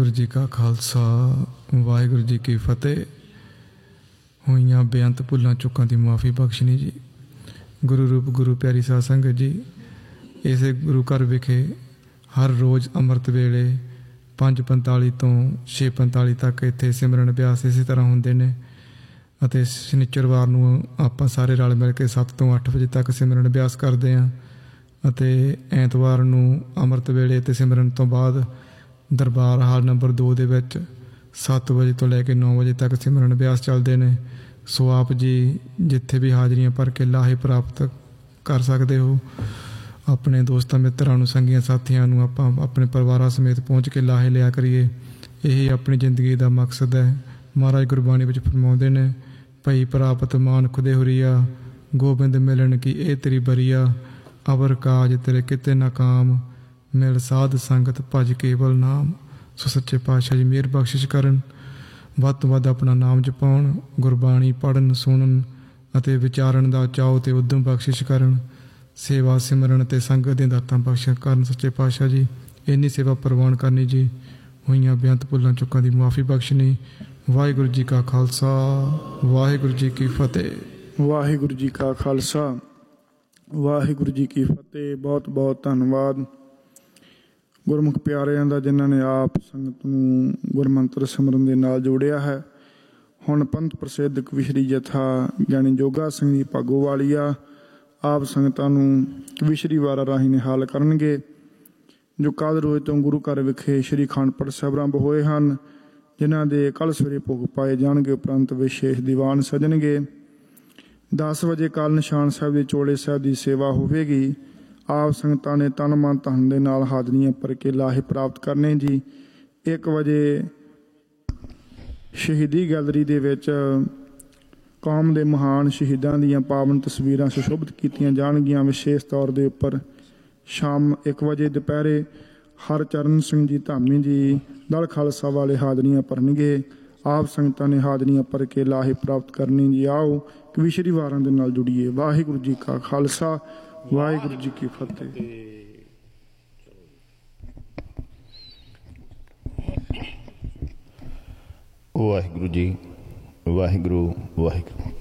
ਵਾਹਿਗੁਰੂ ਜੀ ਕਾ ਖਾਲਸਾ ਵਾਹਿਗੁਰੂ ਜੀ ਕੀ ਫਤਿਹ। ਹੋਈਆਂ ਬੇਅੰਤ ਭੁੱਲਾਂ ਚੁੱਕਾਂ ਦੀ ਮੁਆਫੀ ਬਖਸ਼ਣੀ ਜੀ। ਗੁਰੂ ਰੂਪ ਗੁਰੂ ਪਿਆਰੀ ਸਾਧ ਸੰਗਤ ਜੀ, ਇਸੇ ਗੁਰੂ ਘਰ ਵਿਖੇ ਹਰ ਰੋਜ਼ ਅੰਮ੍ਰਿਤ ਵੇਲੇ 5:45 ਤੋਂ 6:45 ਤੱਕ ਇੱਥੇ ਸਿਮਰਨ ਅਭਿਆਸ ਇਸੇ ਤਰ੍ਹਾਂ ਹੁੰਦੇ ਨੇ ਅਤੇ ਸ਼ਨੀਚਰਵਾਰ ਨੂੰ ਆਪਾਂ ਸਾਰੇ ਰਲ ਮਿਲ ਕੇ 7 ਤੋਂ 8 ਵਜੇ ਤੱਕ ਸਿਮਰਨ ਅਭਿਆਸ ਕਰਦੇ ਹਾਂ ਅਤੇ ਐਤਵਾਰ ਨੂੰ ਅੰਮ੍ਰਿਤ ਵੇਲੇ ਅਤੇ ਸਿਮਰਨ ਤੋਂ ਬਾਅਦ ਦਰਬਾਰ ਹਾਲ ਨੰਬਰ 2 ਦੇ ਵਿੱਚ 7 ਵਜੇ ਤੋਂ ਲੈ ਕੇ 9 ਵਜੇ ਤੱਕ ਸਿਮਰਨ ਅਭਿਆਸ ਚੱਲਦੇ ਨੇ। ਸੋ ਆਪ ਜੀ ਜਿੱਥੇ ਵੀ ਹਾਜ਼ਰੀਆਂ ਭਰ ਕੇ ਲਾਹੇ ਪ੍ਰਾਪਤ ਕਰ ਸਕਦੇ ਹੋ। ਆਪਣੇ ਦੋਸਤਾਂ ਮਿੱਤਰਾਂ ਨੂੰ, ਸੰਗੀਆਂ ਸਾਥੀਆਂ ਨੂੰ ਆਪਾਂ ਆਪਣੇ ਪਰਿਵਾਰਾਂ ਸਮੇਤ ਪਹੁੰਚ ਕੇ ਲਾਹੇ ਲਿਆ ਕਰੀਏ। ਇਹੀ ਆਪਣੀ ਜ਼ਿੰਦਗੀ ਦਾ ਮਕਸਦ ਹੈ। ਮਹਾਰਾਜ ਗੁਰਬਾਣੀ ਵਿੱਚ ਫਰਮਾਉਂਦੇ ਨੇ, ਭਈ ਪ੍ਰਾਪਤ ਮਾਨ ਖੁਦੇ ਹੁਰੀਆ, ਗੋਬਿੰਦ ਮਿਲਣ ਕੀ ਇਹ ਤੇਰੀ ਬਰੀਆ, ਅਵਰ ਕਾਜ ਤੇਰੇ ਕਿਤੇ ਨਾ ਕਾਮ, ਮਿਲ ਸਾਧ ਸੰਗਤ ਭਜ ਕੇਵਲ ਨਾਮ। ਸੋ ਸੱਚੇ ਪਾਤਸ਼ਾਹ ਜੀ ਮਿਹਰ ਬਖਸ਼ਿਸ਼ ਕਰਨ, ਵੱਧ ਤੋਂ ਵੱਧ ਆਪਣਾ ਨਾਮ ਜਪਾਉਣ, ਗੁਰਬਾਣੀ ਪੜ੍ਹਨ ਸੁਣਨ ਅਤੇ ਵਿਚਾਰਨ ਦਾ ਚਾਅ ਅਤੇ ਉਦਮ ਬਖਸ਼ਿਸ਼ ਕਰਨ। ਸੇਵਾ ਸਿਮਰਨ ਅਤੇ ਸੰਗਤ ਦੀਆਂ ਦਾਤਾਂ ਬਖਸ਼ਿਸ਼ ਕਰਨ ਸੱਚੇ ਪਾਤਸ਼ਾਹ ਜੀ। ਇੰਨੀ ਸੇਵਾ ਪ੍ਰਵਾਨ ਕਰਨੀ ਜੀ। ਹੋਈਆਂ ਬੇਅੰਤ ਭੁੱਲਾਂ ਚੁੱਕਾਂ ਦੀ ਮੁਆਫੀ ਬਖਸ਼ਣੀ। ਵਾਹਿਗੁਰੂ ਜੀ ਕਾ ਖਾਲਸਾ ਵਾਹਿਗੁਰੂ ਜੀ ਕੀ ਫਤਿਹ। ਵਾਹਿਗੁਰੂ ਜੀ ਕਾ ਖਾਲਸਾ ਵਾਹਿਗੁਰੂ ਜੀ ਕੀ ਫਤਿਹ। ਬਹੁਤ ਬਹੁਤ ਧੰਨਵਾਦ ਗੁਰਮੁਖ ਪਿਆਰਿਆਂ ਦਾ, ਜਿਨ੍ਹਾਂ ਨੇ ਆਪ ਸੰਗਤ ਨੂੰ ਗੁਰਮੰਤਰ ਸਿਮਰਨ ਦੇ ਨਾਲ ਜੋੜਿਆ ਹੈ। ਹੁਣ ਪੰਥ ਪ੍ਰਸਿੱਧ ਕਵਿਸ਼ਰੀ ਜਥਾ ਗਿਆਨੀ ਜੋਗਾ ਸਿੰਘ ਜੀ ਭਾਗੋਵਾਲੀਆ ਆਪ ਸੰਗਤਾਂ ਨੂੰ ਕਵਿਸ਼ਰੀ ਵਾਰਾਂ ਰਾਹੀਂ ਨਿਹਾਲ ਕਰਨਗੇ, ਜੋ ਕੱਲ੍ਹ ਰੋਜ਼ ਤੋਂ ਗੁਰੂ ਘਰ ਵਿਖੇ ਸ਼੍ਰੀ ਅਖੰਡ ਪਾਠ ਸਾਹਿਬ ਆਰੰਭ ਹੋਏ ਹਨ, ਜਿਨ੍ਹਾਂ ਦੇ ਕੱਲ੍ਹ ਸਵੇਰੇ ਭੋਗ ਪਾਏ ਜਾਣਗੇ। ਉਪਰੰਤ ਵਿਸ਼ੇਸ਼ ਦੀਵਾਨ ਸਜਣਗੇ। 10 ਵਜੇ ਕੱਲ੍ਹ ਨਿਸ਼ਾਨ ਸਾਹਿਬ ਦੇ ਚੋਲੇ ਸਾਹਿਬ ਦੀ ਸੇਵਾ ਹੋਵੇਗੀ। ਆਪ ਸੰਗਤਾਂ ਨੇ ਤਨ ਮਨ ਧਨ ਦੇ ਨਾਲ ਹਾਜ਼ਰੀਆਂ ਭਰ ਕੇ ਲਾਹੇ ਪ੍ਰਾਪਤ ਕਰਨੇ ਜੀ। 1 ਵਜੇ ਸ਼ਹੀਦੀ ਗੈਲਰੀ ਦੇ ਵਿੱਚ ਕੌਮ ਦੇ ਮਹਾਨ ਸ਼ਹੀਦਾਂ ਦੀਆਂ ਪਾਵਨ ਤਸਵੀਰਾਂ ਸੁਸ਼ੋਭਿਤ ਕੀਤੀਆਂ ਜਾਣਗੀਆਂ। ਵਿਸ਼ੇਸ਼ ਤੌਰ ਦੇ ਉੱਪਰ ਸ਼ਾਮ 1 ਵਜੇ ਦੁਪਹਿਰੇ ਹਰਚਰਨ ਸਿੰਘ ਜੀ ਧਾਮੀ ਜੀ ਦਲ ਖਾਲਸਾ ਵਾਲੇ ਹਾਜ਼ਰੀਆਂ ਭਰਨਗੇ। ਆਪ ਸੰਗਤਾਂ ਨੇ ਹਾਜ਼ਰੀਆਂ ਭਰ ਕੇ ਲਾਹੇ ਪ੍ਰਾਪਤ ਕਰਨੀ ਜੀ। ਆਓ ਕਵਿਸ਼ਰੀ ਵਾਰਾਂ ਦੇ ਨਾਲ ਜੁੜੀਏ। ਵਾਹਿਗੁਰੂ ਜੀ ਕਾ ਖਾਲਸਾ ਵਾਹਿਗੁਰੂ ਜੀ ਕੀ ਫਤਿਹ। ਵਾਹਿਗੁਰੂ ਜੀ, ਵਾਹਿਗੁਰੂ ਵਾਹਿਗੁਰੂ।